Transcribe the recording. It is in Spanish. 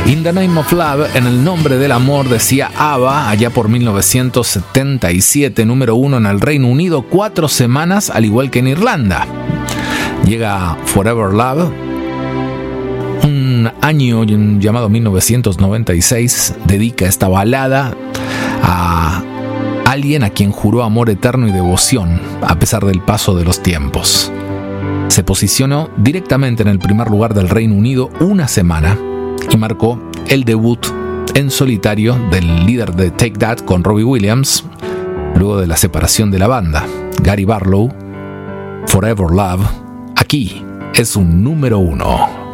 In the Name of Love, en el nombre del amor, decía ABBA allá por 1977, número 1 en el Reino Unido, 4 semanas, al igual que en Irlanda. Llega Forever Love, un año llamado 1996, dedica esta balada a alguien a quien juró amor eterno y devoción a pesar del paso de los tiempos. Se posicionó directamente en el primer lugar del Reino Unido una semana y marcó el debut en solitario del líder de Take That con Robbie Williams, luego de la separación de la banda, Gary Barlow. Forever Love, aquí es un número 1.